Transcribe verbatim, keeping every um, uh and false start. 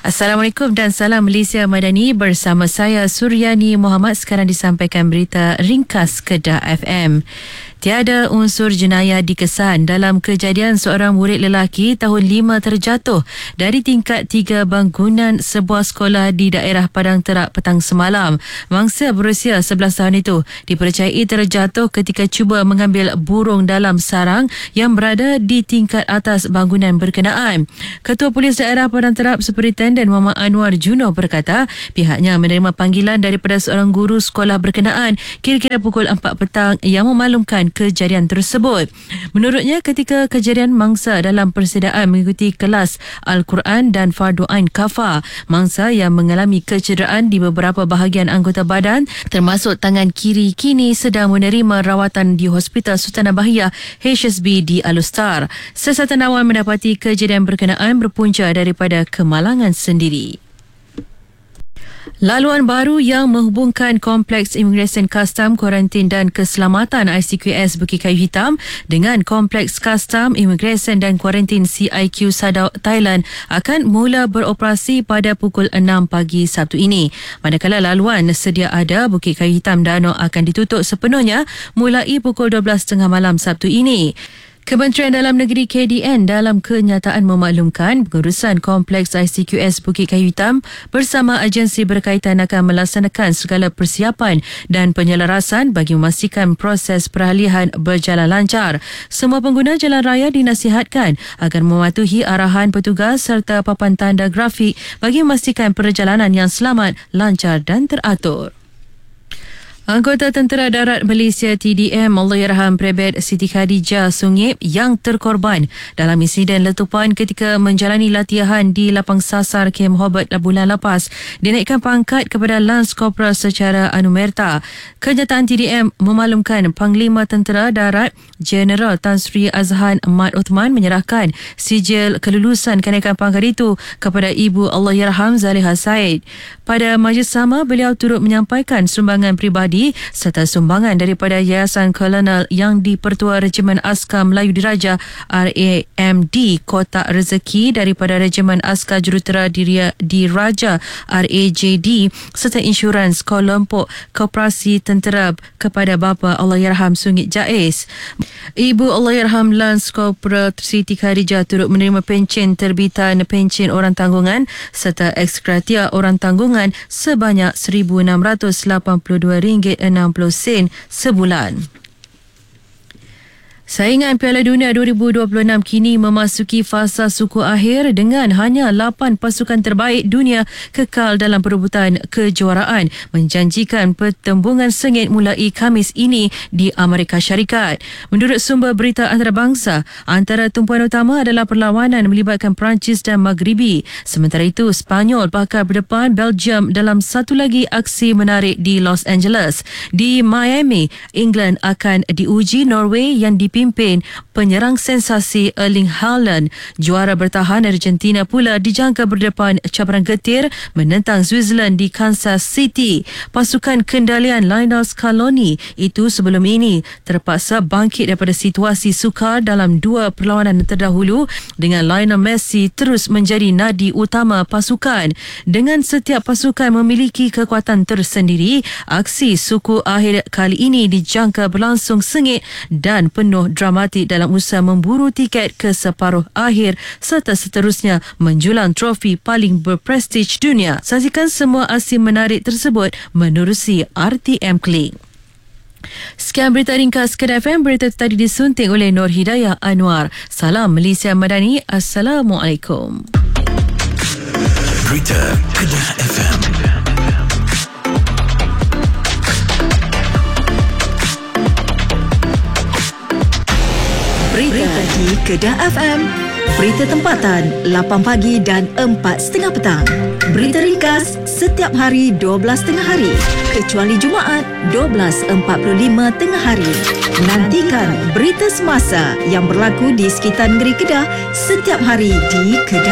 Assalamualaikum dan salam Malaysia Madani, bersama saya Suryani Muhammad. Sekarang disampaikan berita ringkas Kedah F M. Tiada unsur jenayah dikesan dalam kejadian seorang murid lelaki tahun lima terjatuh dari tingkat tiga bangunan sebuah sekolah di daerah Padang Terap petang semalam. Mangsa berusia sebelas tahun itu dipercayai terjatuh ketika cuba mengambil burung dalam sarang yang berada di tingkat atas bangunan berkenaan. Ketua Polis Daerah Padang Terap Superintenden Muhammad Anwar Juno berkata pihaknya menerima panggilan daripada seorang guru sekolah berkenaan kira-kira pukul empat petang yang memaklumkan kejadian tersebut. Menurutnya, ketika kejadian mangsa dalam persediaan mengikuti kelas Al-Quran dan Fardu Ain Kafa, mangsa yang mengalami kecederaan di beberapa bahagian anggota badan termasuk tangan kiri kini sedang menerima rawatan di Hospital Sultanah Bahiyah H S B di Alustar. Siasatan awal mendapati kejadian berkenaan berpunca daripada kemalangan sendiri. Laluan baru yang menghubungkan Kompleks Imigresen Kastam, Kuarantin dan Keselamatan I C Q S Bukit Kayu Hitam dengan Kompleks Kastam, Imigresen dan Kuarantin C I Q Sadau, Thailand akan mula beroperasi pada pukul enam pagi Sabtu ini. Manakala laluan sedia ada Bukit Kayu Hitam Danau akan ditutup sepenuhnya mulai pukul dua belas tiga puluh malam Sabtu ini. Kementerian Dalam Negeri K D N dalam kenyataan memaklumkan pengurusan Kompleks I C Q S Bukit Kayu Hitam bersama agensi berkaitan akan melaksanakan segala persiapan dan penyelarasan bagi memastikan proses peralihan berjalan lancar. Semua pengguna jalan raya dinasihatkan agar mematuhi arahan petugas serta papan tanda grafik bagi memastikan perjalanan yang selamat, lancar dan teratur. Anggota Tentera Darat Malaysia T D M Allahyarham Prebet Siti Khadijah Sungip yang terkorban dalam insiden letupan ketika menjalani latihan di lapang sasar Kem Hobart bulan lepas dinaikkan pangkat kepada Lance Corporal secara anumerta. Kenyataan T D M memaklumkan Panglima Tentera Darat Jeneral Tan Sri Azhan Mat Uthman menyerahkan sijil kelulusan kenaikan pangkat itu kepada Ibu Allahyarham Zaliha Said. Pada majlis sama, beliau turut menyampaikan sumbangan peribadi serta sumbangan daripada Yayasan Kolonel yang di-Pertua Regimen Askar Melayu Diraja R A M D Kotak Rezeki daripada Regimen Askar Jurutera Diraja R A J D serta insurans kelompok Koperasi Tentera kepada bapa Allahyarham Sungit Jais. Ibu Allahyarham Lance Corporal Siti Khadijah turut menerima pencen terbitan pencen orang tanggungan serta eksgratia orang tanggungan sebanyak seribu enam ratus lapan puluh dua ringgit enam puluh sen sebulan. Saingan Piala Dunia dua ribu dua puluh enam kini memasuki fasa suku akhir dengan hanya lapan pasukan terbaik dunia kekal dalam perebutan kejuaraan, menjanjikan pertembungan sengit mulai Khamis ini di Amerika Syarikat. Menurut sumber berita antarabangsa, antara tumpuan utama adalah perlawanan melibatkan Perancis dan Maghribi. Sementara itu, Spanyol bakal berdepan Belgium dalam satu lagi aksi menarik di Los Angeles. Di Miami, England akan diuji Norway yang dipimpin pimpin penyerang sensasi Erling Haaland. Juara bertahan Argentina pula dijangka berdepan cabaran getir menentang Switzerland di Kansas City. Pasukan kendalian Lionel Scaloni itu sebelum ini terpaksa bangkit daripada situasi sukar dalam dua perlawanan terdahulu dengan Lionel Messi terus menjadi nadi utama pasukan. Dengan setiap pasukan memiliki kekuatan tersendiri, aksi suku akhir kali ini dijangka berlangsung sengit dan penuh dramatik dalam usaha memburu tiket ke separuh akhir serta seterusnya menjulang trofi paling berprestij dunia. Saksikan semua aksi menarik tersebut menerusi R T M Klik. Sekian berita ringkas Kedah F M. Berita tadi disunting oleh Nur Hidayah Anwar. Salam Malaysia Madani. Assalamualaikum. Berita Kedah F M. Berita di Kedah F M. Berita tempatan lapan pagi dan empat tiga puluh petang. Berita ringkas setiap hari dua belas tengah hari kecuali Jumaat dua belas empat puluh lima tengah hari. Nantikan berita semasa yang berlaku di sekitar negeri Kedah setiap hari di Kedah